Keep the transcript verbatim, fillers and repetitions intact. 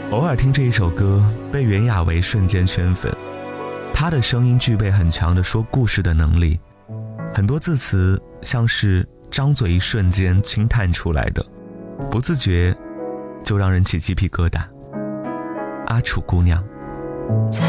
偶尔听这一首歌，被袁娅维瞬间圈粉。她的声音具备很强的说故事的能力，很多字词像是张嘴一瞬间轻叹出来的，不自觉就让人起鸡皮疙瘩。阿楚姑娘， 在